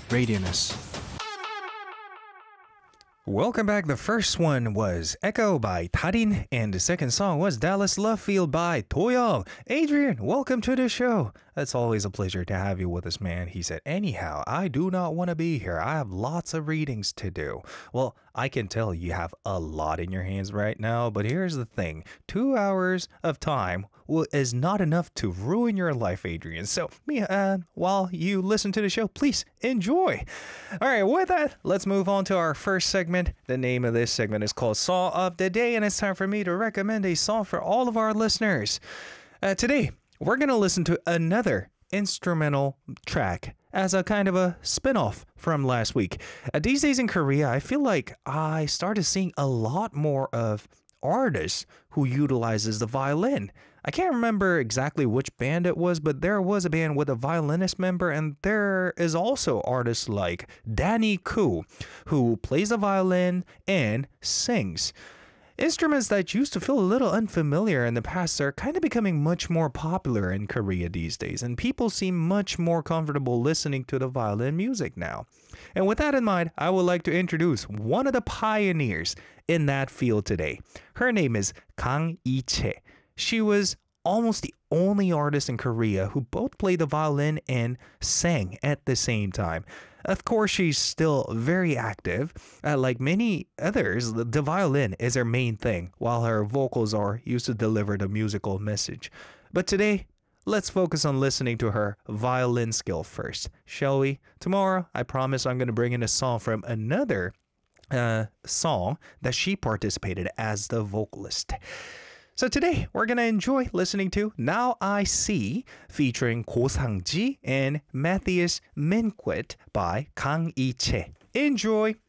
Radianess. Welcome back. The first one was Echo by Tarin, and the second song was Dallas Love Field by Toyoung. Adrian, welcome to the show. It's always a pleasure to have you with us, man. He said, anyhow, I do not want to be here. I have lots of readings to do. Well, I can tell you have a lot in your hands right now, but here's the thing. 2 hours of time is not enough to ruin your life, Adrian. So, while you listen to the show, please enjoy. All right, with that, let's move on to our first segment. The name of this segment is called Song of the Day, and it's time for me to recommend a song for all of our listeners. Today, we're going to listen to another instrumental track as a kind of a spin-off from last week. These days in Korea, I feel like I started seeing a lot more of artists who utilizes the violin. I can't remember exactly which band it was, but there was a band with a violinist member, and there is also artists like Danny Koo, who plays the violin and sings. Instruments that used to feel a little unfamiliar in the past are kind of becoming much more popular in Korea these days, and people seem much more comfortable listening to the violin music now. And with that in mind, I would like to introduce one of the pioneers in that field today. Her name is Kang Lee-chae. She was almost the only artist in Korea who both played the violin and sang at the same time. Of course, she's still very active. Like many others, the violin is her main thing, while her vocals are used to deliver the musical message. But today, let's focus on listening to her violin skill first, shall we? Tomorrow, I promise I'm going to bring in a song from another song that she participated as the vocalist. So today, we're going to enjoy listening to Now I See, featuring Ko Sang-ji and Matthias Minquit by Kang Lee-chae. Enjoy!